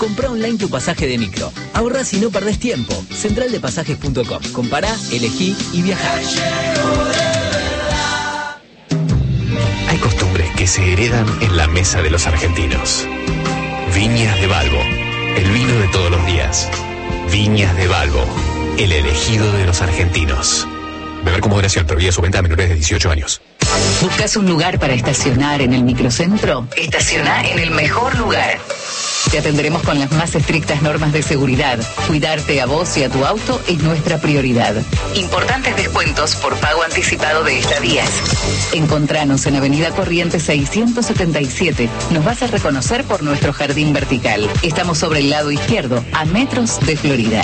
Comprá online tu pasaje de micro. Ahorrás y no perdés tiempo. Centraldepasajes.com. Compará, elegí y viajá. Hay costumbres que se heredan en la mesa de los argentinos. Viñas de Balbo, el vino de todos los días. Viñas de Balbo, el elegido de los argentinos. Beber con moderación, prohibida su venta a menores de 18 años. ¿Buscas un lugar para estacionar en el microcentro? Estaciona en el mejor lugar. Te atenderemos con las más estrictas normas de seguridad. Cuidarte a vos y a tu auto es nuestra prioridad. Importantes descuentos por pago anticipado de estadías. Encontranos en Avenida Corrientes 677. Nos vas a reconocer por nuestro jardín vertical. Estamos sobre el lado izquierdo, a metros de Florida.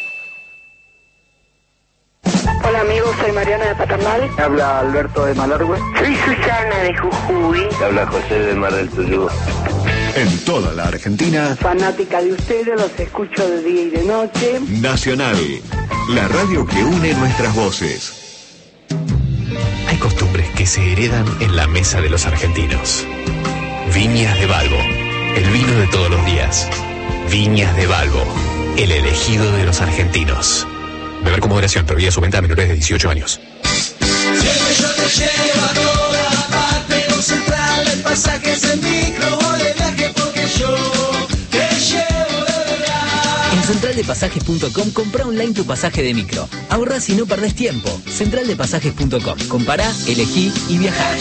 Hola amigos, soy Mariana de Paternal. Habla Alberto de Malargüe. Soy Susana de Jujuy. Habla José de Mar del Tuyú. En toda la Argentina, Fanática de ustedes, los escucho de día y de noche. Nacional, la radio que une nuestras voces. Hay costumbres que se heredan en la mesa de los argentinos. Viñas de Balbo, el vino de todos los días. Viñas de Balbo, el elegido de los argentinos. Beber con moderación, prohibida su venta a menores de 18 años. Siempre yo te llevo a toda parte, con Central de Pasajes en micro o de viaje, porque yo te llevo de verdad. En centraldepasajes.com comprá online tu pasaje de micro. Ahorrás y no perdés tiempo. Centraldepasajes.com. Compará, elegí y viajá.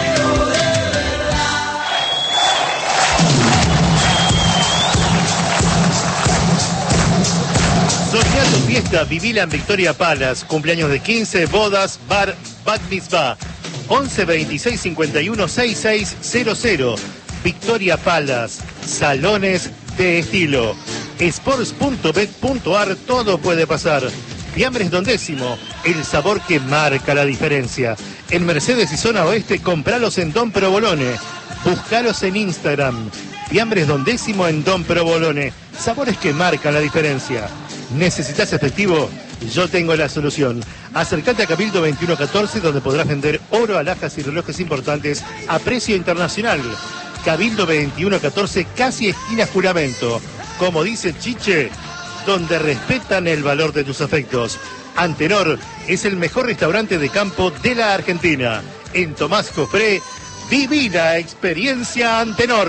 Soñá tu fiesta, vivila en Victoria Palace. Cumpleaños de 15, bodas, bar, bat mitzvah. 11 26 51 6600. Victoria Palace. Salones de estilo. Sports.bet.ar, todo puede pasar. Fiambres Don Décimo, el sabor que marca la diferencia. En Mercedes y Zona Oeste, compralos en Don Provolone. Buscalos en Instagram. Fiambres Don Décimo en Don Provolone. Sabores que marcan la diferencia. ¿Necesitas efectivo? Yo tengo la solución. Acércate a Cabildo 2114, donde podrás vender oro, alhajas y relojes importantes a precio internacional. Cabildo 2114, casi esquina Juramento. Como dice Chiche, donde respetan el valor de tus afectos. Antenor es el mejor restaurante de campo de la Argentina. En Tomás Jofré, viví la experiencia Antenor.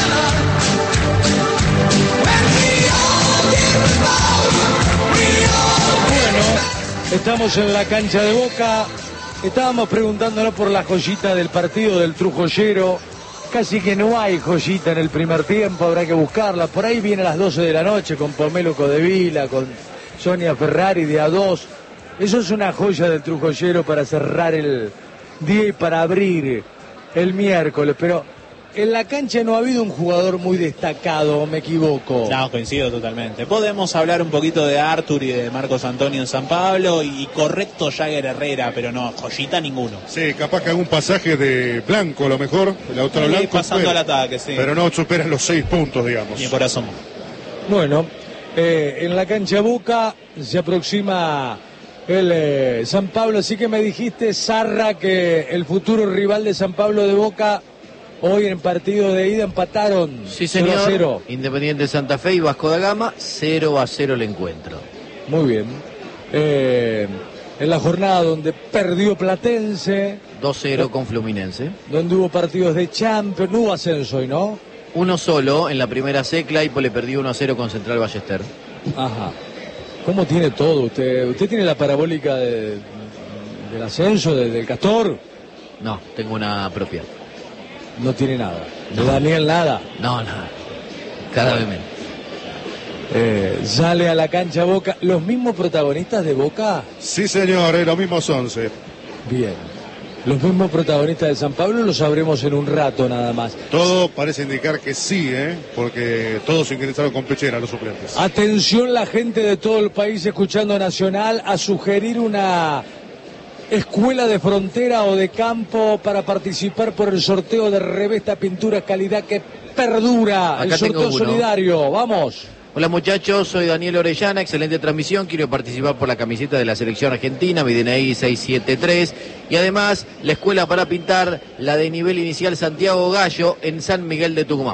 Estamos en la cancha de Boca, estábamos preguntándonos por la joyita del partido del Trujollero. Casi que no hay joyita en el primer tiempo, habrá que buscarla. Por ahí viene a las 12 de la noche con Pomelo Codevila, con Sonia Ferrari de A2. Eso es una joya del Trujollero para cerrar el día y para abrir el miércoles. Pero en la cancha no ha habido un jugador muy destacado, ¿o me equivoco? No, coincido totalmente. Podemos hablar un poquito de Artur y de Marcos Antonio en San Pablo y correcto Jagger Herrera, pero no, joyita ninguno. Sí, capaz que algún pasaje de Blanco a lo mejor, el autor Blanco. Pasando al ataque, sí. Pero no superan los 6 puntos, digamos. Ni por asomo. Bueno, en la cancha Boca se aproxima el San Pablo, así que me dijiste, Sarra, que el futuro rival de San Pablo de Boca... Hoy en partido de ida empataron. Sí, señor. 0-0. Independiente Santa Fe y Vasco da Gama, 0-0 el encuentro. Muy bien. En la jornada donde perdió Platense. 2-0 con Fluminense. Donde hubo partidos de Champions, no hubo ascenso hoy, ¿no? Uno solo, en la primera C, Claypole le perdió 1-0 con Central Ballester. Ajá. ¿Cómo tiene todo usted? ¿Usted tiene la parabólica del ascenso, del Castor? No, tengo una propia. No tiene nada. No. ¿De Daniel nada? No, nada. Cada vez menos. Sale a la cancha Boca. ¿Los mismos protagonistas de Boca? Sí, señor, los mismos 11. Bien. Los mismos protagonistas de San Pablo lo sabremos en un rato nada más. Todo parece indicar que sí, porque todos ingresaron con pechera los suplentes. Atención la gente de todo el país escuchando Nacional a sugerir una escuela de frontera o de campo para participar por el sorteo de Revesta Pinturas Calidad que perdura. Acá el sorteo solidario. Vamos. Hola muchachos, soy Daniel Orellana, excelente transmisión, quiero participar por la camiseta de la selección argentina, mi DNI 673, y además la escuela para pintar, la de nivel inicial Santiago Gallo en San Miguel de Tucumán.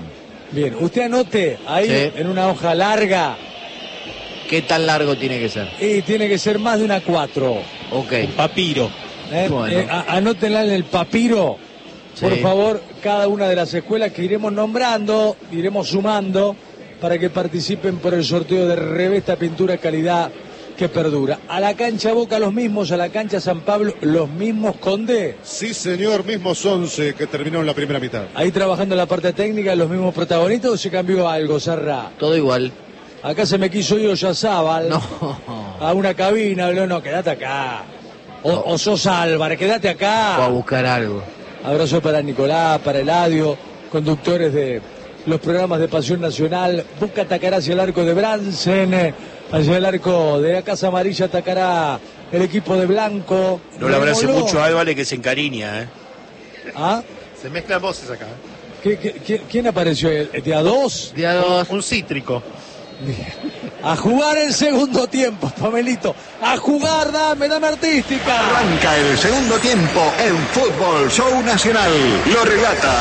Bien, usted anote ahí Sí. en una hoja larga. ¿Qué tan largo tiene que ser? Y tiene que ser más de una 4. Ok. Papiro. Bueno. Anótenla en el papiro, por Sí. favor, cada una de las escuelas que iremos nombrando, iremos sumando para que participen por el sorteo de revista pintura calidad que perdura. A la cancha Boca los mismos, a la cancha San Pablo los mismos, Conde. Sí, señor, mismos 11 que terminaron la primera mitad. Ahí trabajando en la parte técnica, los mismos protagonistas, ¿o se cambió algo, Sarra? Todo igual. Acá se me quiso ir Oyarzábal No. a una cabina, no, quédate acá. O sos Álvarez, quédate acá. O a buscar algo. Abrazo para Nicolás, para Eladio, conductores de los programas de Pasión Nacional. Boca atacará hacia el arco de Bransen, hacia el arco de la Casa Amarilla atacará el equipo de Blanco. No le abrace Remoló. mucho a Álvarez que se encariña, ¿Ah? Se mezclan voces acá. ¿Quién apareció? ¿De a dos? De a dos. Un cítrico. A jugar el segundo tiempo, Pamelito. A jugar, dame artística. Arranca el segundo tiempo en Fútbol Show Nacional. Lo relata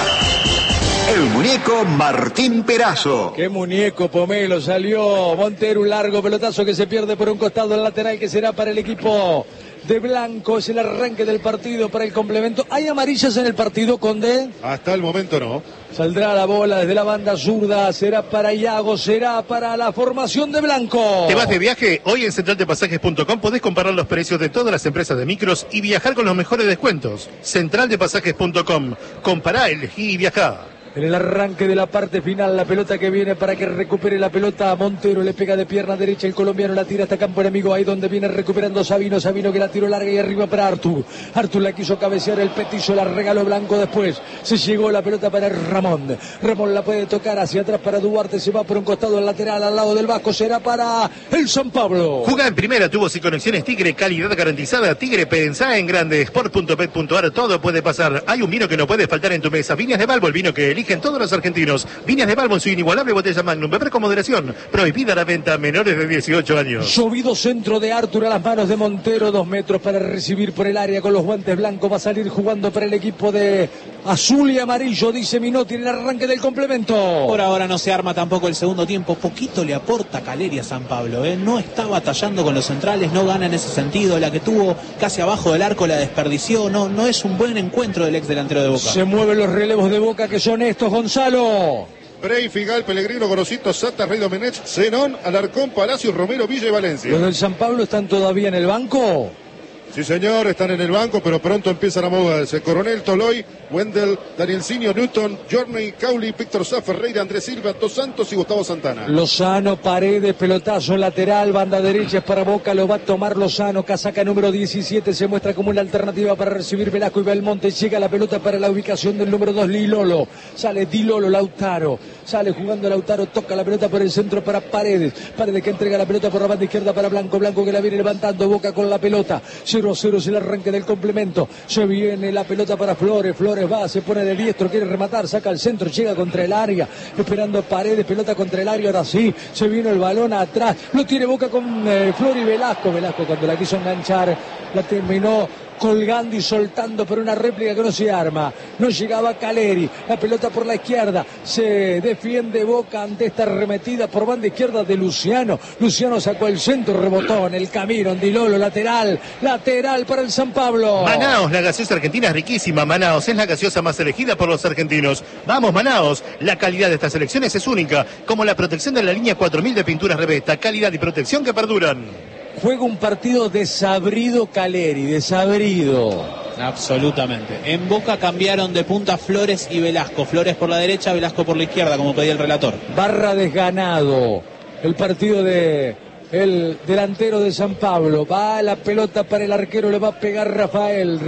el muñeco Martín Perazo. Qué muñeco, Pomelo, salió Montero, un largo pelotazo que se pierde por un costado el lateral que será para el equipo de Blanco. Es el arranque del partido para el complemento. ¿Hay amarillas en el partido, Conde? Hasta el momento no. Saldrá la bola desde la banda zurda, será para Iago, será para la formación de Blanco. ¿Te vas de viaje? Hoy en centraldepasajes.com podés comparar los precios de todas las empresas de micros y viajar con los mejores descuentos. Centraldepasajes.com. Compará, elegí y viajá. En el arranque de la parte final, la pelota que viene para que recupere la pelota a Montero, le pega de pierna derecha, el colombiano la tira hasta campo enemigo, ahí donde viene recuperando Sabino que la tiró larga y arriba para Artur la quiso cabecear, el petizo la regaló Blanco, después se llegó la pelota para Ramón la puede tocar hacia atrás para Duarte, se va por un costado al lateral, al lado del Vasco, será para el San Pablo. Jugá en primera, tubos y conexiones Tigre, calidad garantizada. Tigre, pensá en grande, sport.pet.ar, todo puede pasar. Hay un vino que no puede faltar en tu mesa, Viñas de Balbo, el vino que eligen todos los argentinos. Viñas de Balbo en su inigualable botella Magnum, beber con moderación, prohibida la venta a menores de 18 años. Llovido centro de Artur a las manos de Montero, 2 metros para recibir por el área con los guantes blancos, va a salir jugando para el equipo de azul y amarillo, dice Minotti en el arranque del complemento. Por ahora no se arma tampoco el segundo tiempo, poquito le aporta Caleri a San Pablo, no está batallando con los centrales, no gana en ese sentido, la que tuvo casi abajo del arco la desperdició, no es un buen encuentro del ex delantero de Boca. Se mueven los relevos de Boca que son estos, Gonzalo. Brey, Figal, Pellegrino, Gorosito, Sata, Rey Domenech, Zenón, Alarcón, Palacio, Romero, Villa y Valencia. ¿Los del San Pablo están todavía en el banco? Sí, señor, están en el banco, pero pronto empiezan a moverse. Coronel, Toloy, Wendell, Danielcinho, Newton, Journey, Cauli, Víctor Sá, Ferreira, Andrés Silva, Dos Santos y Gustavo Santana. Lozano, Paredes, pelotazo lateral, banda derecha es para Boca, lo va a tomar Lozano, casaca número 17, se muestra como una alternativa para recibir Velasco y Belmonte, llega la pelota para la ubicación del número 2, Lilolo, sale Dilolo, Lautaro, sale jugando Lautaro, toca la pelota por el centro para Paredes que entrega la pelota por la banda izquierda para Blanco que la viene levantando, Boca con la pelota, 0-0 es el arranque del complemento, se viene la pelota para Flores va, se pone de diestro, quiere rematar, saca al centro, llega contra el área, esperando Paredes, pelota contra el área, ahora sí, se vino el balón atrás, lo tiene Boca con Flor y Velasco cuando la quiso enganchar, la terminó colgando y soltando, pero una réplica que no se arma, no llegaba Caleri, la pelota por la izquierda, se defiende Boca ante esta arremetida por banda izquierda de Luciano sacó el centro, rebotó en el camino, en Dilolo, lateral para el San Pablo. Manaos, la gaseosa argentina es riquísima. Manaos es la gaseosa más elegida por los argentinos. Vamos, Manaos, la calidad de estas elecciones es única, como la protección de la línea 4000 de pinturas Revesta, calidad y protección que perduran. Juega un partido desabrido Caleri, desabrido. Absolutamente. En Boca cambiaron de punta Flores y Velasco. Flores por la derecha, Velasco por la izquierda, como pedía el relator. Barra desganado. El partido de el delantero de San Pablo. Va la pelota para el arquero, le va a pegar Rafael,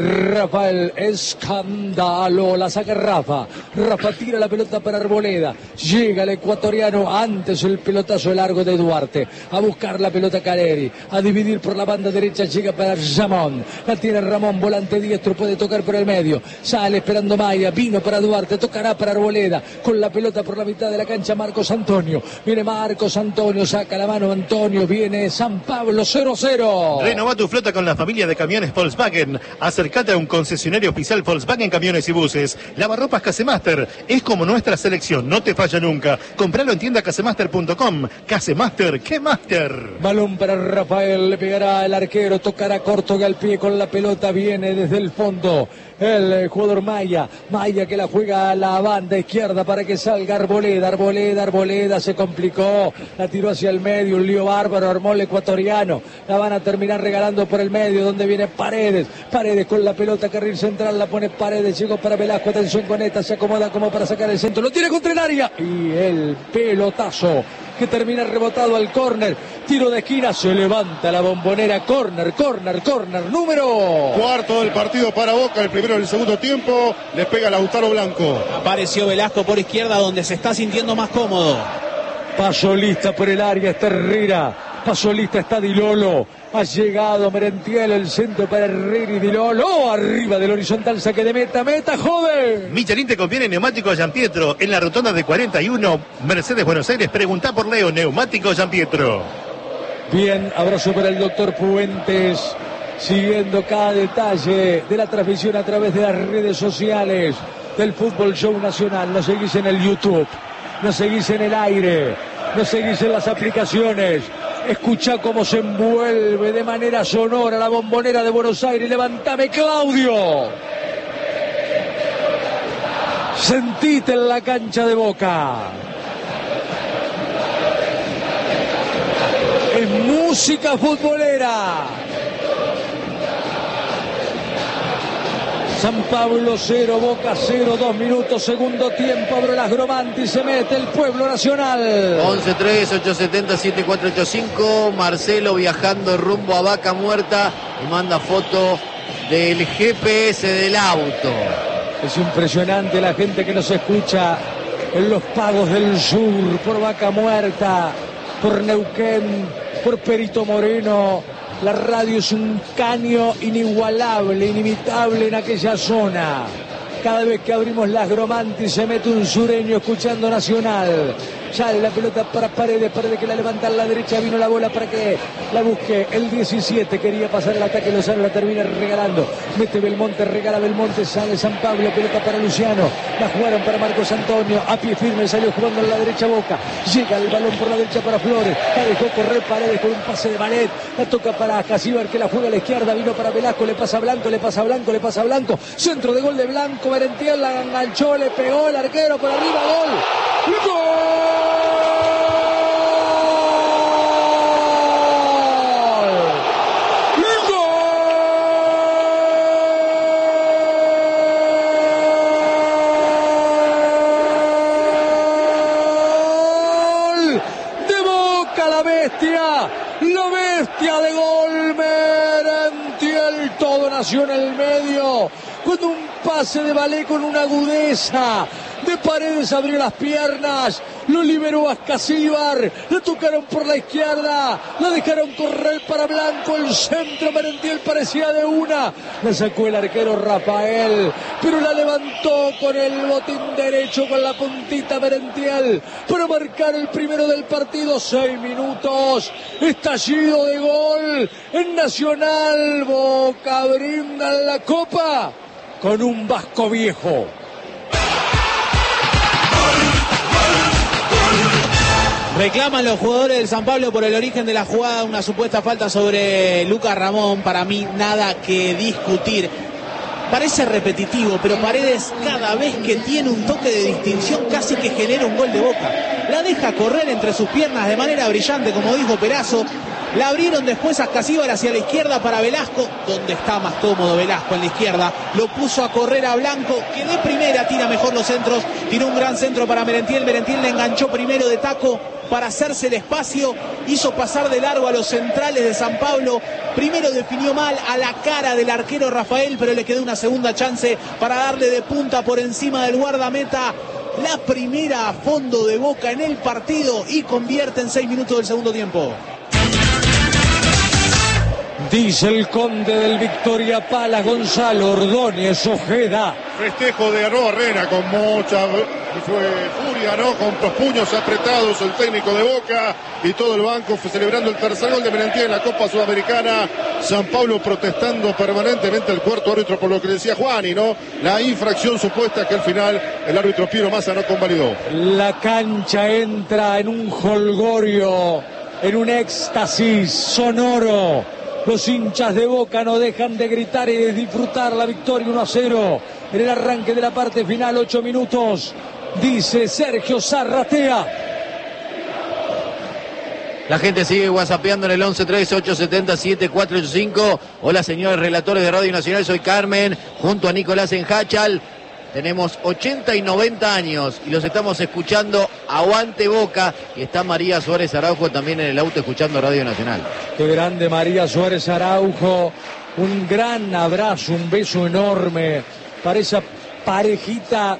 escándalo, la saca Rafa tira la pelota para Arboleda, llega el ecuatoriano, antes el pelotazo largo de Duarte, a buscar la pelota Caleri, a dividir por la banda derecha, llega para Ramón, la tiene Ramón, volante diestro, puede tocar por el medio, sale esperando Maya, vino para Duarte, tocará para Arboleda, con la pelota por la mitad de la cancha Marcos Antonio, viene Marcos Antonio, saca la mano Antonio, viene San Pablo 0-0. Renová tu flota con la familia de camiones Volkswagen. Acércate a un concesionario oficial Volkswagen Camiones y Buses. Lavarropas Casemaster. Es como nuestra selección, no te falla nunca. Compralo en tienda casemaster.com. Casemaster, ¿qué master? Balón para Rafael, le pegará el arquero, tocará corto que al pie con la pelota, viene desde el fondo el jugador Maya que la juega a la banda izquierda para que salga Arboleda se complicó, la tiró hacia el medio, un lío bárbaro, armó el ecuatoriano, la van a terminar regalando por el medio, donde viene Paredes con la pelota, carril central, la pone Paredes, llegó para Velasco, atención con esta, se acomoda como para sacar el centro, lo tiene contra el área, y el pelotazo que termina rebotado al córner, tiro de esquina, se levanta la Bombonera, córner, número cuarto del partido para Boca, el primero del segundo tiempo, le pega Lautaro Blanco. Apareció Velasco por izquierda, donde se está sintiendo más cómodo. Paso lista por el área, está Herrera, paso lista está Di Lolo, ha llegado Merentiel, el centro para Herrera y Di Lolo, arriba del horizontal, saque de meta, joven. Michelin te conviene neumático Gianpietro, en la rotonda de 41, Mercedes Buenos Aires, preguntá por Leo, neumático Gianpietro. Bien, abrazo para el doctor Puentes, siguiendo cada detalle de la transmisión a través de las redes sociales del Fútbol Show Nacional. Nos seguís en el YouTube, nos seguís en el aire, nos seguís en las aplicaciones. Escuchá cómo se envuelve de manera sonora la Bombonera de Buenos Aires. Levantame, Claudio. Sentite en la cancha de Boca. Es música futbolera. San Pablo 0, Boca 0, 2 minutos, segundo tiempo, abre las Gromanti, se mete el Pueblo Nacional. 11-3-870-7485, Marcelo viajando rumbo a Vaca Muerta y manda foto del GPS del auto. Es impresionante la gente que nos escucha en los Pagos del Sur, por Vaca Muerta, por Neuquén, por Perito Moreno. La radio es un caño inigualable, inimitable en aquella zona. Cada vez que abrimos las Gromanti se mete un sureño escuchando Nacional. Sale la pelota para Paredes que la levanta a la derecha, vino la bola para que la busque. El 17 quería pasar el ataque, Lozano la termina regalando. Mete Belmonte, regala Belmonte, sale San Pablo, pelota para Luciano. La jugaron para Marcos Antonio, a pie firme salió jugando a la derecha Boca. Llega el balón por la derecha para Flores, la dejó correr Paredes con un pase de Manet. La toca para Casíbar que la juega a la izquierda, vino para Velasco, le pasa a Blanco. Centro de gol de Blanco, Merentiel la enganchó, le pegó el arquero por arriba, gol. La bestia de gol, Merentiel, todo nació en el medio, con un pase de Balé con una agudeza, de Paredes abrió las piernas, lo liberó a Casíbar, la tocaron por la izquierda, la dejaron correr para Blanco, el centro, Merentiel parecía de una, la sacó el arquero Rafael, pero la levantó con el botín derecho, con la puntita Merentiel, para marcar el primero del partido, 6 minutos, estallido de gol en Nacional, Boca brinda la copa con un Vasco Viejo. Reclaman los jugadores del San Pablo por el origen de la jugada, una supuesta falta sobre Lucas Ramón. Para mí nada que discutir. Parece repetitivo, pero Paredes cada vez que tiene un toque de distinción casi que genera un gol de Boca. La deja correr entre sus piernas de manera brillante, como dijo Perazo. La abrieron después a Casíbar hacia la izquierda para Velasco, donde está más cómodo Velasco en la izquierda. Lo puso a correr a Blanco, que de primera tira mejor los centros. Tiró un gran centro para Merentiel. Merentiel le enganchó primero de taco para hacerse el espacio. Hizo pasar de largo a los centrales de San Pablo. Primero definió mal a la cara del arquero Rafael, pero le quedó una segunda chance para darle de punta por encima del guardameta. La primera a fondo de Boca en el partido y convierte en 6 minutos del segundo tiempo. Dice el conde del Victoria Pala, Gonzalo Ordóñez Ojeda. Festejo de Arroba Rena con mucha Y fue furia, ¿no? Con los puños apretados el técnico de Boca y todo el banco fue celebrando el tercer gol de Merentiel en la Copa Sudamericana. San Pablo protestando permanentemente el cuarto árbitro por lo que decía Juani, ¿no? La infracción supuesta que al final el árbitro Piero Massa no convalidó. La cancha entra en un jolgorio, en un éxtasis sonoro. Los hinchas de Boca no dejan de gritar y de disfrutar la victoria 1-0 en el arranque de la parte final, 8 minutos. Dice Sergio Zarratea. La gente sigue whatsappeando en el 1138707485. Hola, señores relatores de Radio Nacional, soy Carmen, junto a Nicolás Enjachal. Tenemos 80 y 90 años y los estamos escuchando. Aguante Boca. Y está María Suárez Araujo también en el auto escuchando Radio Nacional. Qué grande María Suárez Araujo. Un gran abrazo, un beso enorme para esa parejita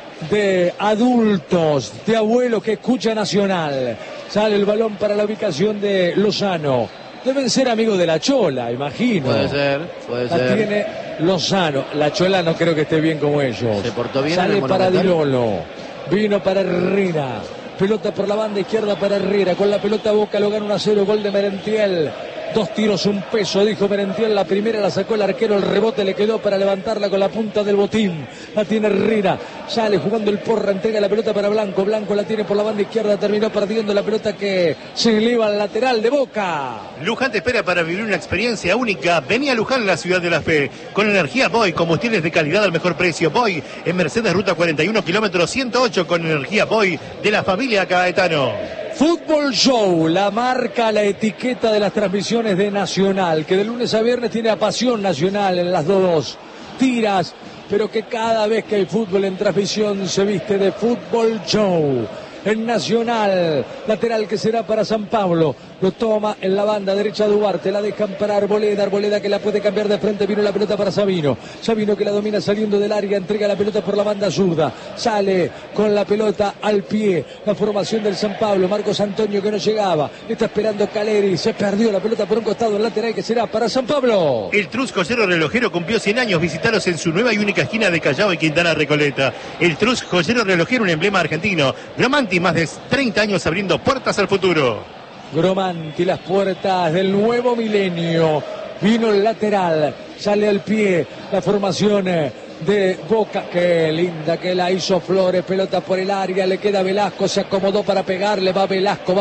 de adultos, de abuelos que escucha Nacional. Sale el balón para la ubicación de Lozano. Deben ser amigos de la Chola, imagino. Puede ser. La tiene Lozano. La Chola no creo que esté bien como ellos. Se portó bien. Sale para Di Lolo. Vino para Herrera. Pelota por la banda izquierda para Herrera. Con la pelota Boca lo gana 1-0. Gol de Merentiel. 2 tiros, un peso, dijo Merentiel. La primera la sacó el arquero, el rebote le quedó para levantarla con la punta del botín. La tiene Herrera, sale jugando el Porra, entrega la pelota para Blanco. Blanco la tiene por la banda izquierda, terminó perdiendo la pelota que se eleva al lateral de Boca. Luján te espera para vivir una experiencia única. Vení a Luján, la ciudad de la fe. Con energía Boy, combustibles de calidad al mejor precio. Boy, en Mercedes, ruta 41, kilómetro 108, con energía Boy de la familia Caetano. Fútbol Show, la marca, la etiqueta de las transmisiones de Nacional, que de lunes a viernes tiene a Pasión Nacional en las dos tiras, pero que cada vez que hay fútbol en transmisión se viste de Fútbol Show. En Nacional, lateral que será para San Pablo, lo toma en la banda derecha Duarte, la dejan para Arboleda, Arboleda que la puede cambiar de frente, vino la pelota para Sabino, Sabino que la domina saliendo del área, entrega la pelota por la banda zurda, sale con la pelota al pie, la formación del San Pablo, Marcos Antonio que no llegaba, está esperando Caleri, se perdió la pelota por un costado, el lateral que será para San Pablo. El Trus Joyero Relojero cumplió 100 años, visitaros en su nueva y única esquina de Callao y Quintana Recoleta. El Trus Joyero Relojero, un emblema argentino. Gromanti, más de 30 años abriendo puertas al futuro. Gromanti, las puertas del nuevo milenio. Vino el lateral, sale al pie la formación de Boca. Qué linda que la hizo Flores, pelota por el área, le queda Velasco, se acomodó para pegarle, va Velasco,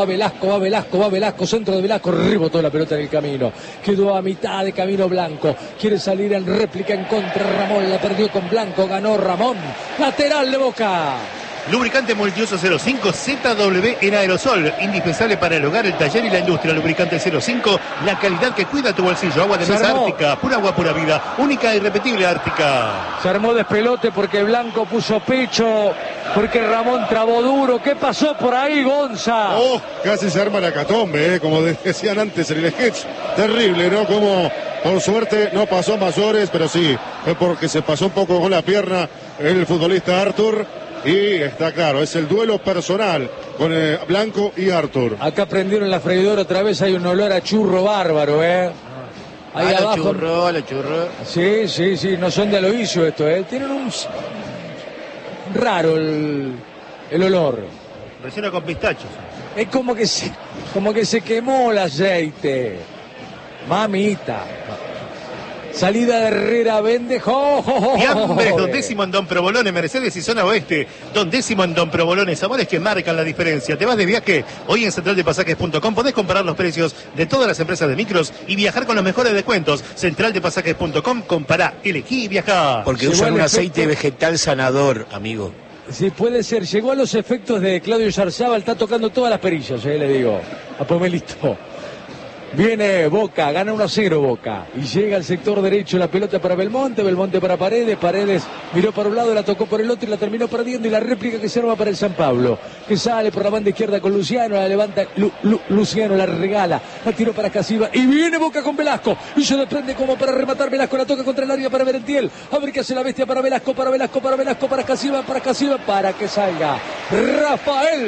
centro de Velasco, rebotó la pelota en el camino, quedó a mitad de camino Blanco, quiere salir en réplica en contra Ramón, la perdió con Blanco, ganó Ramón, lateral de Boca. Lubricante Multiuso 05 ZW en aerosol, indispensable para el hogar, el taller y la industria. Lubricante 05, la calidad que cuida tu bolsillo. Agua de mesa Ártica, pura agua, pura vida, única e irrepetible Ártica. Se armó despelote porque Blanco puso pecho, porque Ramón trabó duro. ¿Qué pasó por ahí, Gonza? Oh, casi se arma la hecatombe, como decían antes en el sketch. Terrible, ¿no? Como por suerte no pasó mayores, pero sí, es porque se pasó un poco con la pierna el futbolista Artur. Y está claro, es el duelo personal con Blanco y Artur. Acá prendieron la freidora otra vez, hay un olor a churro bárbaro, Ahí abajo. Los churros. Sí, no son de Aloisio esto, Tienen un raro el olor. Relleno con pistachos. Es como que se quemó el aceite. Mamita. Salida de Herrera, vende. Fiambres, Don Décimo en Don Provolone, Mercedes y zona oeste. Don Décimo en Don Provolone, sabores que marcan la diferencia. ¿Te vas de viaje? Hoy en centraldepasajes.com podés comparar los precios de todas las empresas de micros y viajar con los mejores descuentos. Centraldepasajes.com, compará, elegí y viajá. Porque usan un aceite vegetal sanador, amigo. Sí, puede ser. Llegó a los efectos de Claudio Yarzábal, está tocando todas las perillas, le digo. A Pomelito. Viene Boca, gana 1-0 Boca. Y llega al sector derecho la pelota para Belmonte, Belmonte para Paredes, Paredes miró para un lado, la tocó por el otro y la terminó perdiendo. Y la réplica que se arma para el San Pablo, que sale por la banda izquierda con Luciano, la levanta Luciano, la regala, la tiró para Casiva. Y viene Boca con Velasco. Y se desprende como para rematar Velasco, la toca contra el área para Merentiel. A ver qué hace la bestia para Velasco, para Casiva, para que salga Rafael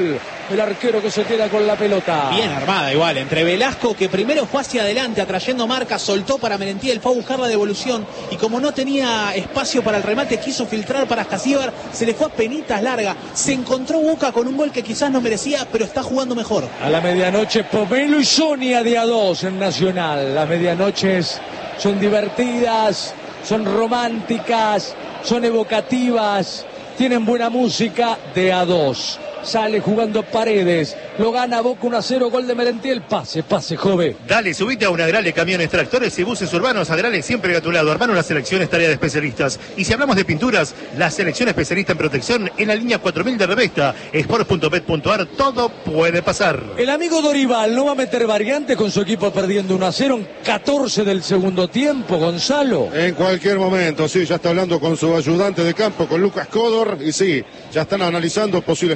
el arquero que se queda con la pelota. Bien armada igual, entre Velasco, que primero fue hacia adelante atrayendo marca, soltó para Merentiel, fue a buscar la devolución y como no tenía espacio para el remate, quiso filtrar para Ascasíbar, se le fue a penitas larga, se encontró Boca con un gol que quizás no merecía, pero está jugando mejor. A la medianoche Pomelo y Sonia de A2 en Nacional. Las medianoches son divertidas, son románticas, son evocativas, tienen buena música. De A2 sale jugando Paredes, lo gana Boca 1-0, gol de Merentiel. Pase, Jove. Dale, subite a una Agrale, camiones, tractores y buses urbanos. Agrale siempre a tu lado. Armar una selección es tarea de especialistas. Y si hablamos de pinturas, la selección especialista en protección en la línea 4000 de Revesta. Sport.bet.ar, todo puede pasar. El amigo Dorival no va a meter variantes con su equipo perdiendo 1-0 en 14 del segundo tiempo, Gonzalo. En cualquier momento, sí, ya está hablando con su ayudante de campo, con Lucas Codor, y sí, ya están analizando posibles